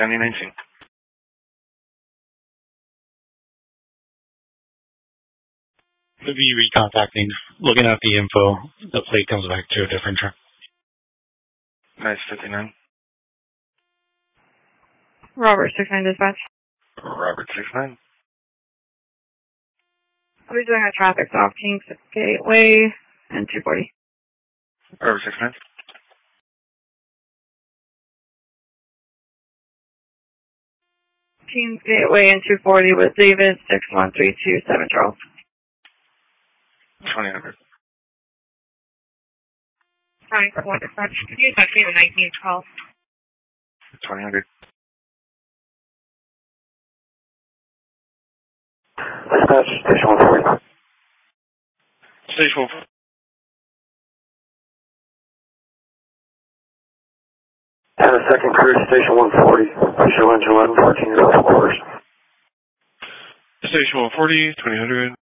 7019. We'll be recontacting. Looking at the info, the plate comes back to a different truck. Nice 59. Robert 69 dispatch. Robert 69. I'll be doing a traffic stop, Kings Gateway and 240. Robert 69. Kings Gateway and 240 with David 61327 Charles. 2000. Trying for one dispatch. Can you touch me the 19th call? 2000. Dispatch, station 140. Station 140. And a second crew to station 140. Show engine 1114 go to orders. Station 140, 2000.